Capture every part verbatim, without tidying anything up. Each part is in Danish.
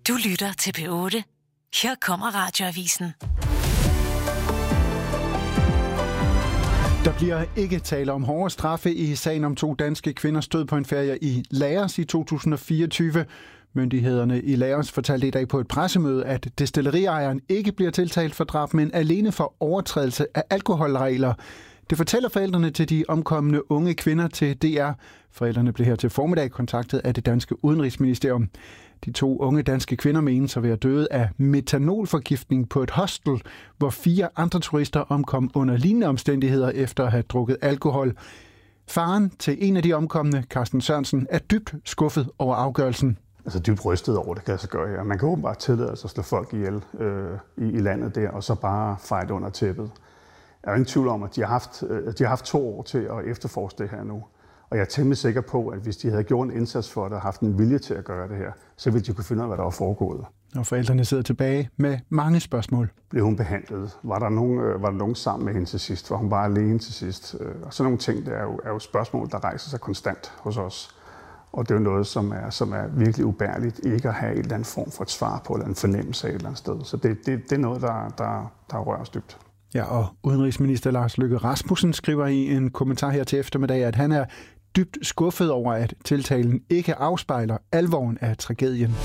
Du lytter til P otte. Her kommer Radioavisen. Der bliver ikke tale om hårde straffe i sagen om to danske kvinders død på en ferie i Laos i to tusind og fireogtyve. Myndighederne i Laos fortalte i dag på et pressemøde, at destilleriejeren ikke bliver tiltalt for drab, men alene for overtrædelse af alkoholregler. Det fortæller forældrene til de omkomne unge kvinder til D R. Forældrene blev her til formiddag kontaktet af det danske udenrigsministerium. De to unge danske kvinder menes at være døde af metanolforgiftning på et hostel, hvor fire andre turister omkom under lignende omstændigheder efter at have drukket alkohol. Faren til en af de omkomne, Carsten Sørensen, er dybt skuffet over afgørelsen. Altså dybt rystet over, det kan jeg så gøre her. Man kan åbenbart tillade sig at slå folk ihjel øh, i, i landet der, og så bare fejde under tæppet. Jeg er ingen tvivl om, at de har, haft, øh, de har haft to år til at efterforske det her nu. Og jeg er temmelig sikker på, at hvis de havde gjort en indsats for det og haft en vilje til at gøre det her, så ville de kunne finde ud af, hvad der var foregået. Og forældrene sidder tilbage med mange spørgsmål. Blev hun behandlet? Var der nogen, øh, var der nogen sammen med hende til sidst? Var hun bare alene til sidst? Øh, og sådan nogle ting, det er jo, er jo spørgsmål, der rejser sig konstant hos os. Og det er jo noget, som er, som er virkelig ubærligt, ikke at have en eller anden form for et svar på, eller en fornemmelse af et eller andet sted. Så det, det, det er noget, der, der, der rører os dybt. Ja, og udenrigsminister Lars Løkke Rasmussen skriver i en kommentar her til eftermiddag, at han er dybt skuffet over, at tiltalen ikke afspejler alvoren af tragedien.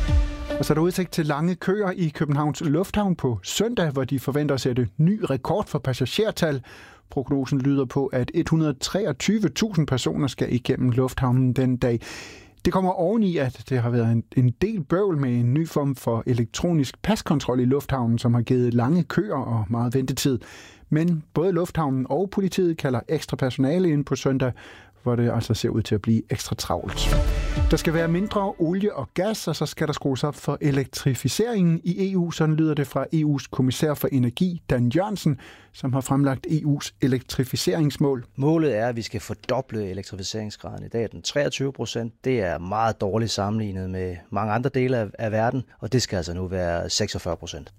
Og så er der udsigt til lange køer i Københavns Lufthavn på søndag, hvor de forventer at sætte ny rekord for passagertal. Prognosen lyder på, at et hundrede og treogtyve tusind personer skal igennem lufthavnen den dag. Det kommer oveni, at det har været en, en del bøvl med en ny form for elektronisk paskontrol i lufthavnen, som har givet lange køer og meget ventetid. Men både lufthavnen og politiet kalder ekstra personale ind på søndag, hvor det altså ser ud til at blive ekstra travlt. Der skal være mindre olie og gas, og så skal der skrues op for elektrificeringen i E U. Sådan lyder det fra E U's kommissær for energi, Dan Jørgensen, som har fremlagt E U's elektrificeringsmål. Målet er, at vi skal fordoble elektrificeringsgraden. I dag er den treogtyve procent. Det er meget dårligt sammenlignet med mange andre dele af, af verden, og det skal altså nu være seksogfyrre procent.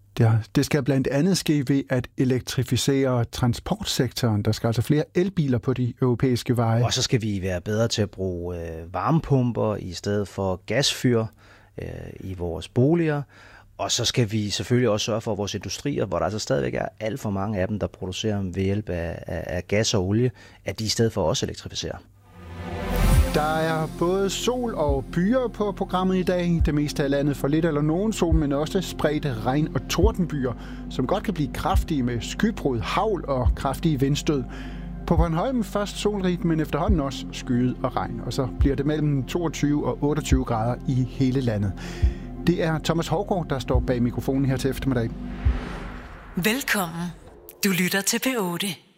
Det skal blandt andet ske ved at elektrificere transportsektoren. Der skal altså flere elbiler på de europæiske veje. Og så skal vi være bedre til at bruge øh, varmepumper i stedet for gasfyr øh, i vores boliger. Og så skal vi selvfølgelig også sørge for, at vores industrier, hvor der altså stadigvæk er alt for mange af dem, der producerer ved hjælp af, af, af gas og olie, at de i stedet for også elektrificerer. Der er både sol og byer på programmet i dag. Det meste af landet får lidt eller nogen sol, men også spredte regn- og tordenbyer, som godt kan blive kraftige med skybrud, hagl og kraftige vindstød. På Bornholm først solrigt, men efterhånden også skyet og regn. Og så bliver det mellem toogtyve og otteogtyve grader i hele landet. Det er Thomas Haugaard, der står bag mikrofonen her til eftermiddag. Velkommen. Du lytter til P otte.